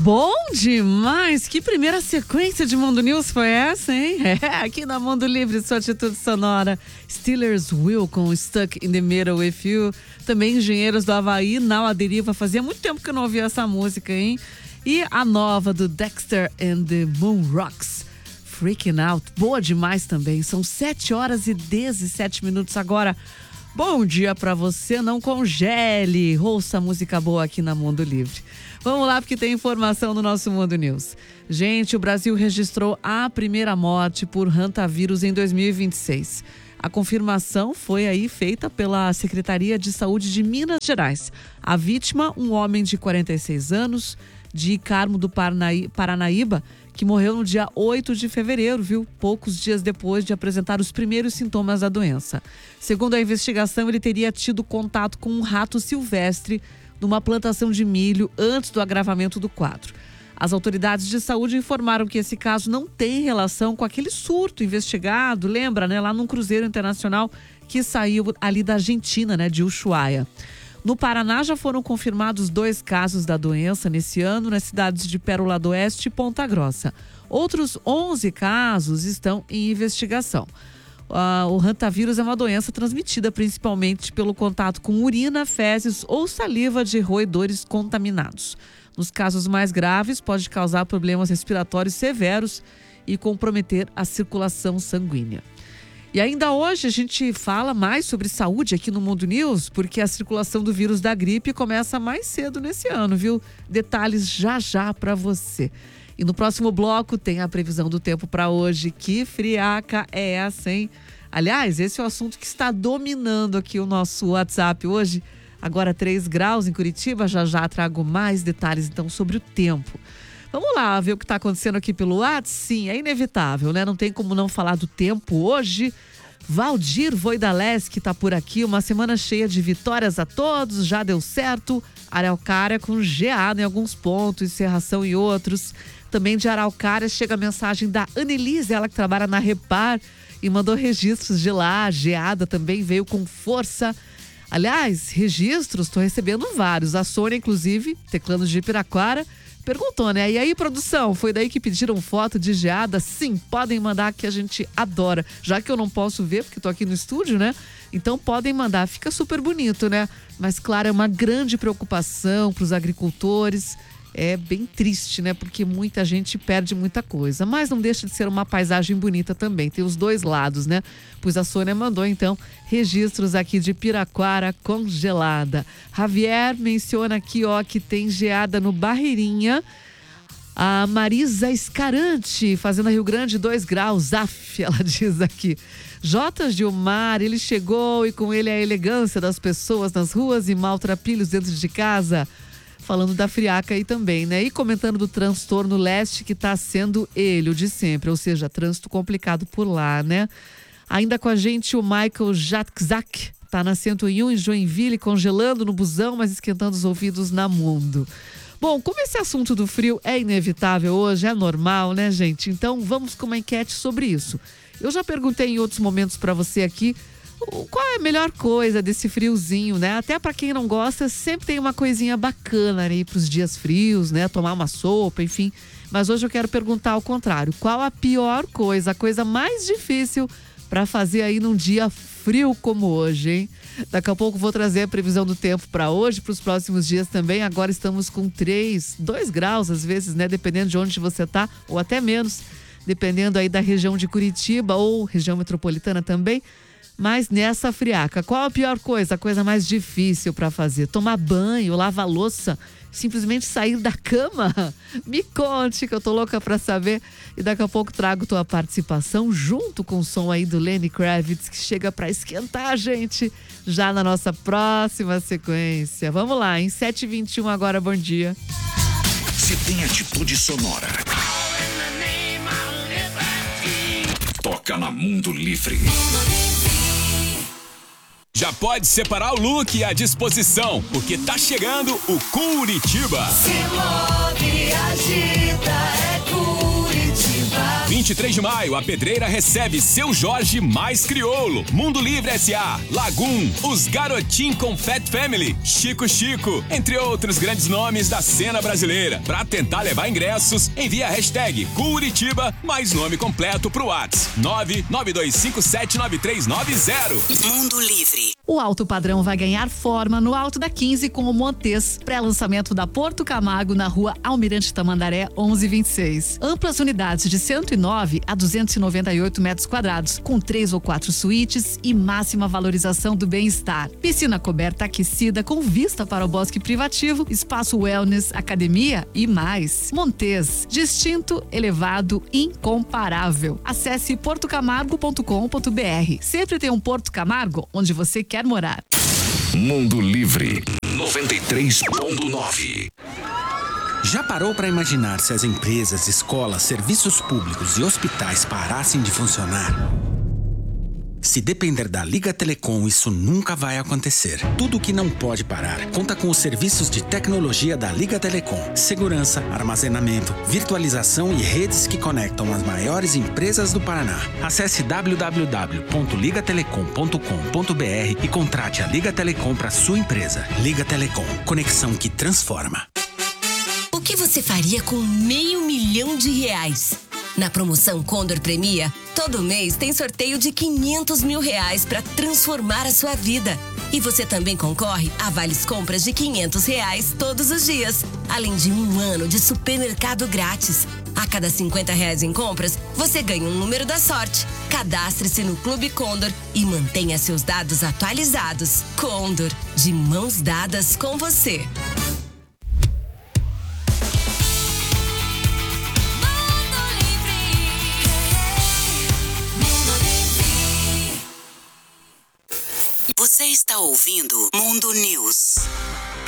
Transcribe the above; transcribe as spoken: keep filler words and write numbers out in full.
Bom demais! Que primeira sequência de Mundo News foi essa, hein? É, aqui na Mundo Livre, sua atitude sonora. Steelers Will com Stuck in the Middle with You. Também Engenheiros do Havaí, Now a Deriva. Fazia muito tempo que eu não ouvia essa música, hein? E a nova do Dexter and the Moon Rocks, Freaking Out. Boa demais também. São sete horas e dezessete minutos agora. Bom dia pra você, não congele. Ouça música boa aqui na Mundo Livre. Vamos lá, porque tem informação no nosso Mundo News. Gente, o Brasil registrou a primeira morte por hantavírus em dois mil e vinte e seis. A confirmação foi aí feita pela Secretaria de Saúde de Minas Gerais. A vítima, um homem de quarenta e seis anos, de Carmo do Paranaíba, que morreu no dia oito de fevereiro, viu? Poucos dias depois de apresentar os primeiros sintomas da doença. Segundo a investigação, ele teria tido contato com um rato silvestre numa plantação de milho antes do agravamento do quadro. As autoridades de saúde informaram que esse caso não tem relação com aquele surto investigado, lembra, né? Lá num cruzeiro internacional que saiu ali da Argentina, né? De Ushuaia. No Paraná já foram confirmados dois casos da doença nesse ano nas cidades de Pérola do Oeste e Ponta Grossa. Outros onze casos estão em investigação. Uh, o hantavírus é uma doença transmitida principalmente pelo contato com urina, fezes ou saliva de roedores contaminados. Nos casos mais graves, pode causar problemas respiratórios severos e comprometer a circulação sanguínea. E ainda hoje a gente fala mais sobre saúde aqui no Mundo News, porque a circulação do vírus da gripe começa mais cedo nesse ano, viu? Detalhes já já para você. E no próximo bloco tem a previsão do tempo para hoje. Que friaca é essa, hein? Aliás, esse é o assunto que está dominando aqui o nosso WhatsApp hoje. Agora três graus em Curitiba, já já trago mais detalhes então sobre o tempo. Vamos lá ver o que está acontecendo aqui pelo WhatsApp. Sim, é inevitável, né? Não tem como não falar do tempo hoje. Valdir Voidaleski está por aqui. Uma semana cheia de vitórias a todos. Já deu certo. Araucária com geada em alguns pontos, Serração em outros. Também de Araucária chega a mensagem da Annelise, ela que trabalha na Repar e mandou registros de lá. A geada também veio com força. Aliás, registros, estou recebendo vários. A Sônia, inclusive, teclando de Piraquara, perguntou, né? E aí, produção, foi daí que pediram foto de geada? Sim, podem mandar, que a gente adora. Já que eu não posso ver, porque tô aqui no estúdio, né? Então podem mandar, fica super bonito, né? Mas claro, é uma grande preocupação para os agricultores. É bem triste, né? Porque muita gente perde muita coisa. Mas não deixa de ser uma paisagem bonita também. Tem os dois lados, né? Pois a Sônia mandou, então, registros aqui de Piraquara congelada. Javier menciona aqui, ó, que tem geada no Barreirinha. A Marisa Escarante, Fazenda Rio Grande, dois graus. Af, ela diz aqui. J. Gilmar, ele chegou e com ele a elegância das pessoas nas ruas e maltrapilhos dentro de casa. Falando da friaca aí também, né? E comentando do transtorno leste que tá sendo ele, o de sempre. Ou seja, trânsito complicado por lá, né? Ainda com a gente o Michael Jatzak, tá na cento e um em Joinville, congelando no busão, mas esquentando os ouvidos na Mundo. Bom, como esse assunto do frio é inevitável hoje, é normal, né, gente? Então vamos com uma enquete sobre isso. Eu já perguntei em outros momentos para você aqui qual é a melhor coisa desse friozinho, né? Até para quem não gosta, sempre tem uma coisinha bacana aí para os dias frios, né? Tomar uma sopa, enfim. Mas hoje eu quero perguntar ao contrário. Qual a pior coisa, a coisa mais difícil para fazer aí num dia frio como hoje, hein? Daqui a pouco vou trazer a previsão do tempo para hoje, para os próximos dias também. Agora estamos com três, dois graus às vezes, né? Dependendo de onde você tá, ou até menos, dependendo aí da região de Curitiba ou região metropolitana também. Mas nessa friaca, qual a pior coisa, a coisa mais difícil para fazer? Tomar banho, lavar louça, simplesmente sair da cama? Me conte, que eu tô louca para saber. E daqui a pouco trago tua participação junto com o som aí do Lenny Kravitz, que chega para esquentar a gente já na nossa próxima sequência. Vamos lá, em sete e vinte e um agora, bom dia. Se tem atitude sonora, toca na Mundo Livre. Já pode separar o look à disposição, porque tá chegando o Curitiba. Se move, agita, é Curitiba. vinte e três de maio, a Pedreira recebe Seu Jorge mais Crioulo, Mundo Livre S A, Lagoon, Os Garotim com Fat Family, Chico Chico, entre outros grandes nomes da cena brasileira. Para tentar levar ingressos, envie a hashtag Curitiba mais nome completo pro WhatsApp nove nove dois cinco sete nove três nove zero. Mundo Livre. O alto padrão vai ganhar forma no Alto da quinze com o Montes. Pré-lançamento da Porto Camargo na rua Almirante Tamandaré onze vinte e seis. Amplas unidades de cento e nove a duzentos e noventa e oito metros quadrados, com três ou quatro suítes e máxima valorização do bem-estar. Piscina coberta aquecida com vista para o bosque privativo, espaço wellness, academia e mais. Montes, distinto, elevado, incomparável. Acesse porto camargo ponto com ponto br. Sempre tem um Porto Camargo onde você quer morar. Mundo Livre noventa e três ponto nove. Já parou para imaginar se as empresas, escolas, serviços públicos e hospitais parassem de funcionar? Se depender da Liga Telecom, isso nunca vai acontecer. Tudo que não pode parar conta com os serviços de tecnologia da Liga Telecom. Segurança, armazenamento, virtualização e redes que conectam as maiores empresas do Paraná. Acesse w w w ponto liga telecom ponto com ponto br e contrate a Liga Telecom para sua empresa. Liga Telecom, conexão que transforma. O que você faria com meio milhão de reais? Na promoção Condor Premia, todo mês tem sorteio de quinhentos mil reais para transformar a sua vida. E você também concorre a vales compras de quinhentos reais todos os dias, além de um ano de supermercado grátis. A cada cinquenta reais em compras, você ganha um número da sorte. Cadastre-se no Clube Condor e mantenha seus dados atualizados. Condor, de mãos dadas com você. Você está ouvindo Mundo News.